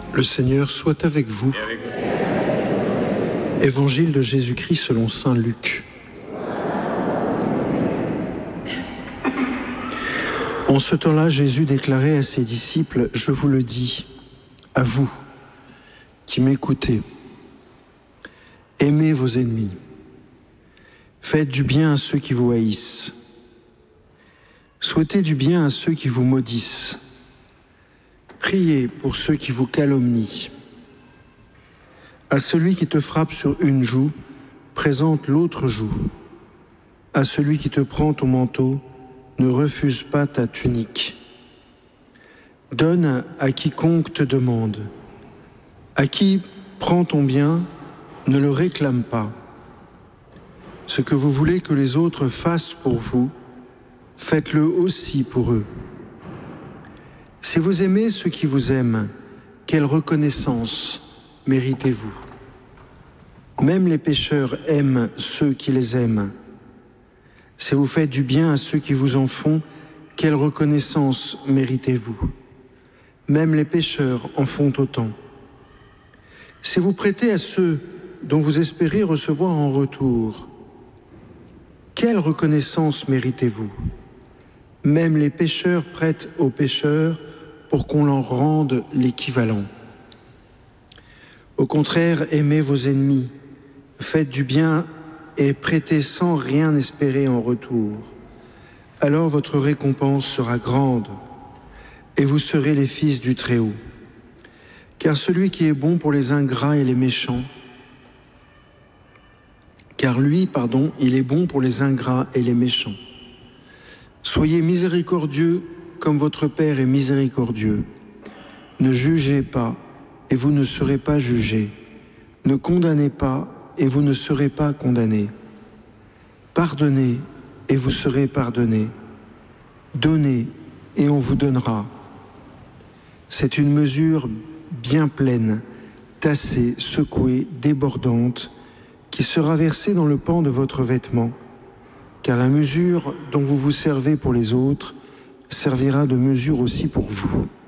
Le Seigneur soit avec vous. Évangile de Jésus-Christ selon saint Luc. En ce temps-là, Jésus déclarait à ses disciples « Je vous le dis, à vous qui m'écoutez, aimez vos ennemis, faites du bien à ceux qui vous haïssent, souhaitez du bien à ceux qui vous maudissent, priez pour ceux qui vous calomnient. À celui qui te frappe sur une joue, présente l'autre joue. À celui qui te prend ton manteau, ne refuse pas ta tunique. Donne à quiconque te demande. À qui prend ton bien, ne le réclame pas. Ce que vous voulez que les autres fassent pour vous, faites-le aussi pour eux. Si vous aimez ceux qui vous aiment, quelle reconnaissance méritez-vous? Même les pécheurs aiment ceux qui les aiment. Si vous faites du bien à ceux qui vous en font, quelle reconnaissance méritez-vous? Même les pécheurs en font autant. Si vous prêtez à ceux dont vous espérez recevoir en retour, quelle reconnaissance méritez-vous? Même les pécheurs prêtent aux pécheurs pour qu'on leur rende l'équivalent. Au contraire, aimez vos ennemis, faites du bien et prêtez sans rien espérer en retour. Alors votre récompense sera grande et vous serez les fils du Très-Haut. Car celui qui est bon pour les ingrats et les méchants, il est bon pour les ingrats et les méchants. Soyez miséricordieux comme votre Père est miséricordieux. Ne jugez pas et vous ne serez pas jugés. Ne condamnez pas et vous ne serez pas condamnés. Pardonnez et vous serez pardonnés. Donnez et on vous donnera. C'est une mesure bien pleine, tassée, secouée, débordante, qui sera versée dans le pan de votre vêtement, car la mesure dont vous vous servez pour les autres servira de mesure aussi pour vous.